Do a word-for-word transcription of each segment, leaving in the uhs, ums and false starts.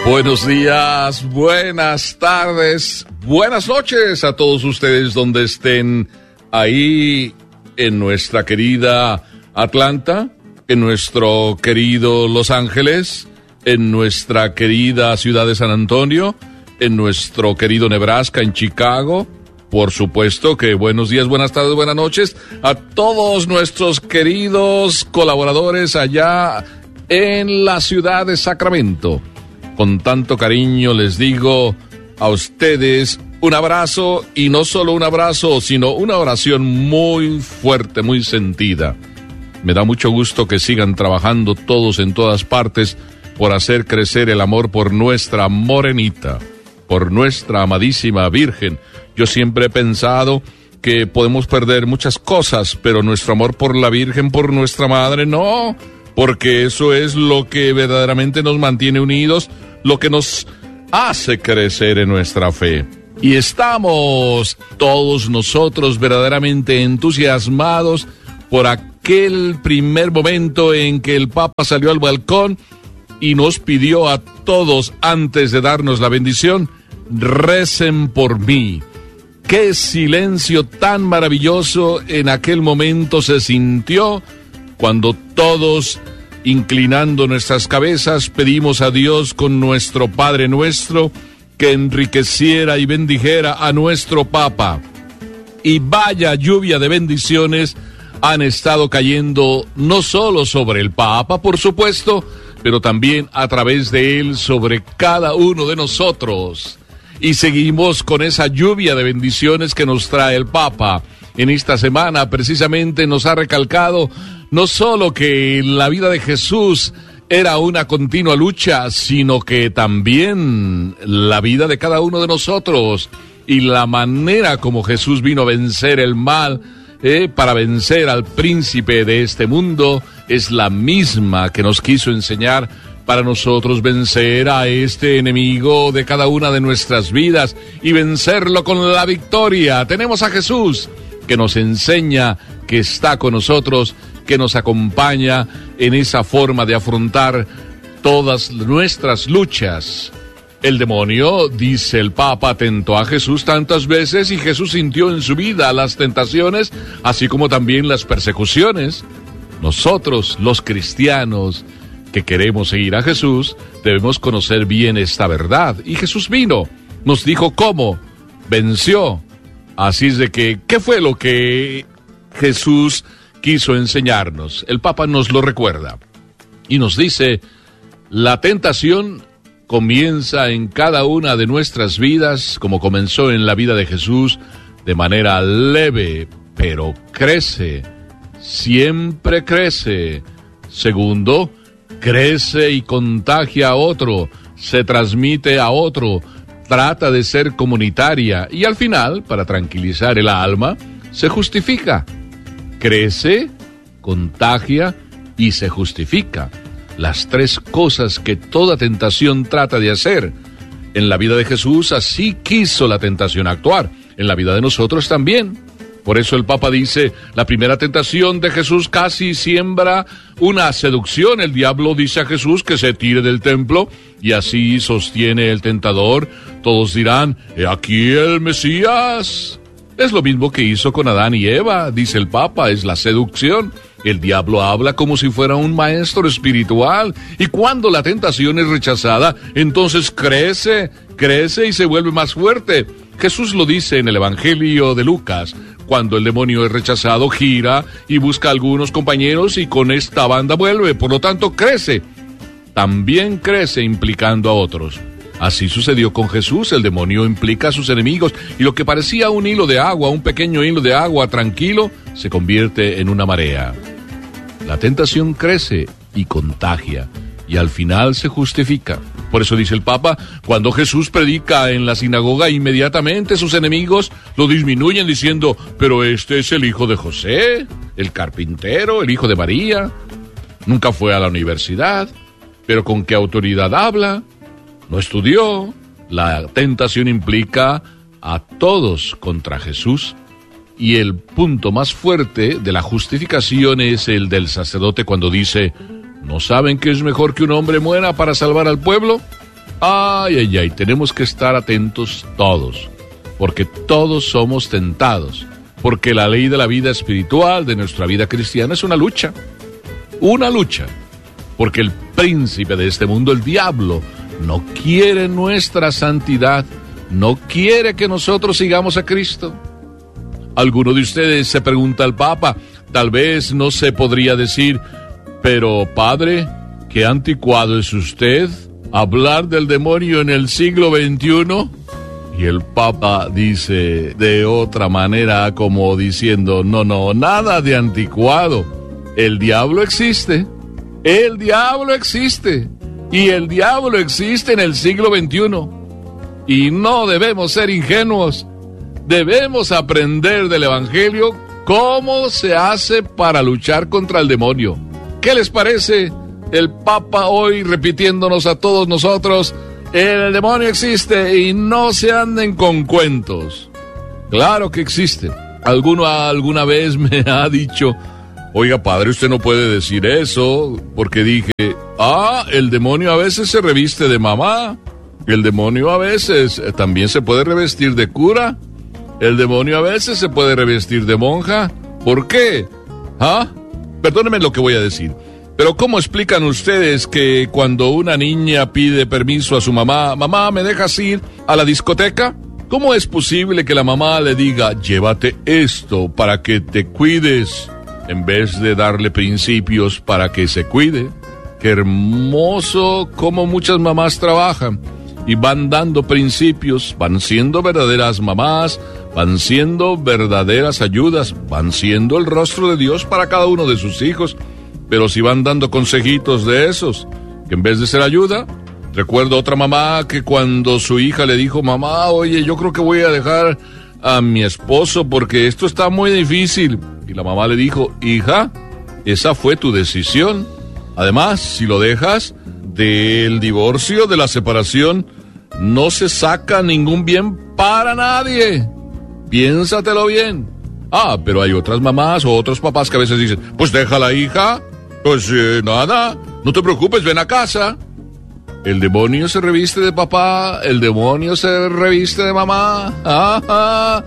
Buenos días, buenas tardes, buenas noches a todos ustedes donde estén ahí en nuestra querida Atlanta, en nuestro querido Los Ángeles, en nuestra querida ciudad de San Antonio, en nuestro querido Nebraska, en Chicago. Por supuesto que buenos días, buenas tardes, buenas noches a todos nuestros queridos colaboradores allá en la ciudad de Sacramento. Con tanto cariño les digo a ustedes un abrazo, y no solo un abrazo, sino una oración muy fuerte, muy sentida. Me da mucho gusto que sigan trabajando todos en todas partes por hacer crecer el amor por nuestra morenita, por nuestra amadísima Virgen. Yo siempre he pensado que podemos perder muchas cosas, pero nuestro amor por la Virgen, por nuestra Madre, no, porque eso es lo que verdaderamente nos mantiene unidos, lo que nos hace crecer en nuestra fe. Y estamos todos nosotros verdaderamente entusiasmados por aquel primer momento en que el Papa salió al balcón y nos pidió a todos, antes de darnos la bendición, recen por mí. Qué silencio tan maravilloso en aquel momento se sintió cuando todos, inclinando nuestras cabezas, pedimos a Dios con nuestro Padre Nuestro que enriqueciera y bendijera a nuestro Papa. Y vaya lluvia de bendiciones han estado cayendo no solo sobre el Papa, por supuesto, pero también a través de él sobre cada uno de nosotros. Y seguimos con esa lluvia de bendiciones que nos trae el Papa. En esta semana precisamente nos ha recalcado no solo que la vida de Jesús era una continua lucha, sino que también la vida de cada uno de nosotros y la manera como Jesús vino a vencer el mal, eh, para vencer al príncipe de este mundo, es la misma que nos quiso enseñar para nosotros vencer a este enemigo de cada una de nuestras vidas y vencerlo con la victoria. Tenemos a Jesús que nos enseña, que está con nosotros, que nos acompaña en esa forma de afrontar todas nuestras luchas. El demonio, dice el Papa, tentó a Jesús tantas veces y Jesús sintió en su vida las tentaciones, así como también las persecuciones. Nosotros, los cristianos que queremos seguir a Jesús, debemos conocer bien esta verdad. Y Jesús vino, nos dijo cómo, venció. Así es de que, ¿qué fue lo que Jesús quiso enseñarnos? El Papa nos lo recuerda y nos dice: la tentación comienza en cada una de nuestras vidas, como comenzó en la vida de Jesús, de manera leve, pero crece, siempre crece. Segundo, crece y contagia a otro, se transmite a otro, trata de ser comunitaria y al final, para tranquilizar el alma, se justifica. Crece, contagia y se justifica. Las tres cosas que toda tentación trata de hacer. En la vida de Jesús así quiso la tentación actuar, en la vida de nosotros también. Por eso el Papa dice, la primera tentación de Jesús casi siembra una seducción. El diablo dice a Jesús que se tire del templo y así sostiene el tentador. Todos dirán, ¿he aquí el Mesías? Es lo mismo que hizo con Adán y Eva, dice el Papa, es la seducción. El diablo habla como si fuera un maestro espiritual y cuando la tentación es rechazada, entonces crece, crece y se vuelve más fuerte. Jesús lo dice en el Evangelio de Lucas. Cuando el demonio es rechazado, gira y busca a algunos compañeros y con esta banda vuelve. Por lo tanto, crece. También crece implicando a otros. Así sucedió con Jesús. El demonio implica a sus enemigos y lo que parecía un hilo de agua, un pequeño hilo de agua tranquilo, se convierte en una marea. La tentación crece y contagia y al final se justifica. Por eso dice el Papa, cuando Jesús predica en la sinagoga, inmediatamente sus enemigos lo disminuyen diciendo, pero este es el hijo de José, el carpintero, el hijo de María. Nunca fue a la universidad, pero ¿con qué autoridad habla? No estudió. La tentación implica a todos contra Jesús. Y el punto más fuerte de la justificación es el del sacerdote cuando dice, ¿no saben que es mejor que un hombre muera para salvar al pueblo? Ay, ay, ay, tenemos que estar atentos todos, porque todos somos tentados, porque la ley de la vida espiritual, de nuestra vida cristiana, es una lucha, una lucha, porque el príncipe de este mundo, el diablo, no quiere nuestra santidad, no quiere que nosotros sigamos a Cristo. Alguno de ustedes se pregunta al Papa, tal vez no se podría decir, pero padre, ¿qué anticuado es usted? ¿Hablar del demonio en el siglo veintiuno? Y el Papa dice de otra manera, como diciendo, no, no, nada de anticuado. El diablo existe, el diablo existe, y el diablo existe en el siglo veintiuno. Y no debemos ser ingenuos, debemos aprender del Evangelio cómo se hace para luchar contra el demonio. ¿Qué les parece el Papa hoy repitiéndonos a todos nosotros? El demonio existe y no se anden con cuentos. Claro que existe. Alguno alguna vez me ha dicho, oiga padre, usted no puede decir eso, porque dije, ah, el demonio a veces se reviste de mamá, el demonio a veces también se puede revestir de cura, el demonio a veces se puede revestir de monja. ¿Por qué? ¿Ah? Perdónenme lo que voy a decir. Pero ¿cómo explican ustedes que cuando una niña pide permiso a su mamá, mamá, ¿me dejas ir a la discoteca? ¿Cómo es posible que la mamá le diga, llévate esto para que te cuides, en vez de darle principios para que se cuide? Qué hermoso cómo muchas mamás trabajan y van dando principios, van siendo verdaderas mamás, van siendo verdaderas ayudas, van siendo el rostro de Dios para cada uno de sus hijos. Pero si van dando consejitos de esos, que en vez de ser ayuda, recuerdo otra mamá que cuando su hija le dijo, mamá, oye, yo creo que voy a dejar a mi esposo porque esto está muy difícil. Y la mamá le dijo, hija, esa fue tu decisión. Además, si lo dejas, del divorcio, de la separación, no se saca ningún bien para nadie. Piénsatelo bien. Ah, pero hay otras mamás o otros papás que a veces dicen, pues déjala, hija. Pues eh, nada, no te preocupes, ven a casa. El demonio se reviste de papá, el demonio se reviste de mamá. Ah, ah,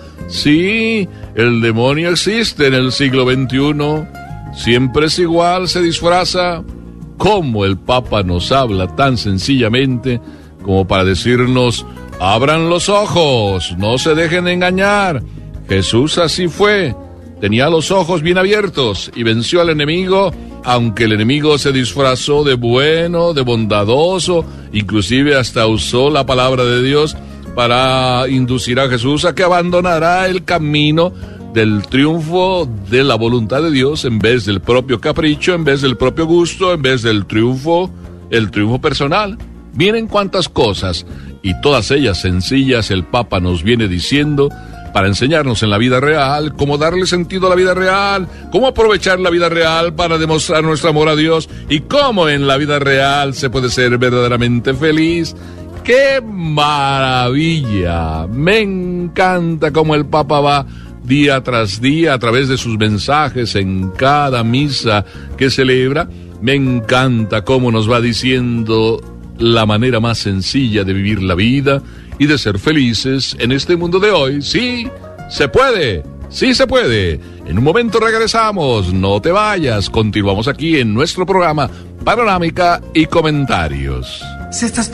sí, el demonio existe en el siglo veintiuno. Siempre es igual, se disfraza. ¿Cómo el Papa nos habla tan sencillamente como para decirnos, abran los ojos, no se dejen engañar? Jesús así fue, tenía los ojos bien abiertos y venció al enemigo, aunque el enemigo se disfrazó de bueno, de bondadoso, inclusive hasta usó la palabra de Dios para inducir a Jesús a que abandonara el camino del triunfo de la voluntad de Dios en vez del propio capricho, en vez del propio gusto, en vez del triunfo, el triunfo personal. Miren cuántas cosas, y todas ellas sencillas, el Papa nos viene diciendo para enseñarnos en la vida real, cómo darle sentido a la vida real, cómo aprovechar la vida real para demostrar nuestro amor a Dios y cómo en la vida real se puede ser verdaderamente feliz. ¡Qué maravilla! Me encanta cómo el Papa va día tras día a través de sus mensajes en cada misa que celebra. Me encanta cómo nos va diciendo la manera más sencilla de vivir la vida y de ser felices en este mundo de hoy. Sí, se puede, sí se puede. En un momento regresamos, no te vayas. Continuamos aquí en nuestro programa Panorámica y Comentarios. Si estás